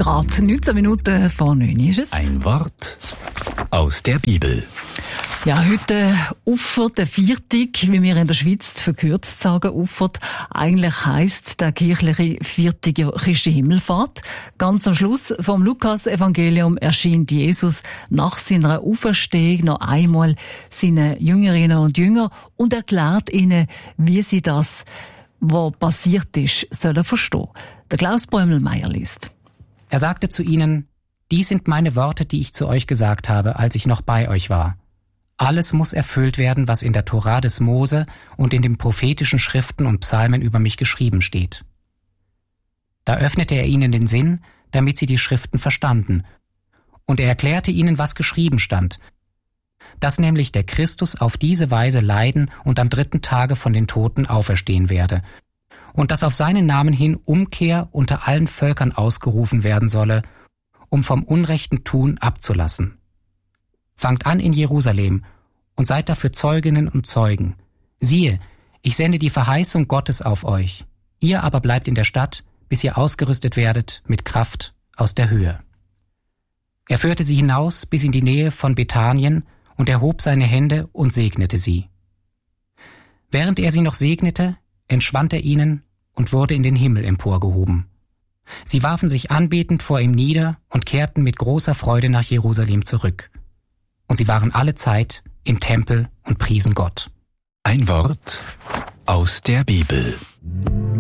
Gerade 19 Minuten vor 9 ist es. Ein Wort aus der Bibel. Ja, heute Uffert, der Viertig, wie wir in der Schweiz verkürzt sagen, Uffert. Eigentlich heisst der kirchliche Viertig ja Christi Himmelfahrt. Ganz am Schluss vom Lukas-Evangelium erscheint Jesus nach seiner Auferstehung noch einmal seinen Jüngerinnen und Jüngern und erklärt ihnen, wie sie das, was passiert ist, sollen verstehen. Der Klaus Bäumelmeier liest. Er sagte zu ihnen: Dies sind meine Worte, die ich zu euch gesagt habe, als ich noch bei euch war. Alles muss erfüllt werden, was in der Tora des Mose und in den prophetischen Schriften und Psalmen über mich geschrieben steht. Da öffnete er ihnen den Sinn, damit sie die Schriften verstanden. Und er erklärte ihnen, was geschrieben stand, dass nämlich der Christus auf diese Weise leiden und am 3. Tage von den Toten auferstehen werde, und dass auf seinen Namen hin Umkehr unter allen Völkern ausgerufen werden solle, um vom unrechten Tun abzulassen. Fangt an in Jerusalem und seid dafür Zeuginnen und Zeugen. Siehe, ich sende die Verheißung Gottes auf euch. Ihr aber bleibt in der Stadt, bis ihr ausgerüstet werdet mit Kraft aus der Höhe. Er führte sie hinaus bis in die Nähe von Bethanien und erhob seine Hände und segnete sie. Während er sie noch segnete, entschwand er ihnen und wurde in den Himmel emporgehoben. Sie warfen sich anbetend vor ihm nieder und kehrten mit großer Freude nach Jerusalem zurück. Und sie waren alle Zeit im Tempel und priesen Gott. Ein Wort aus der Bibel.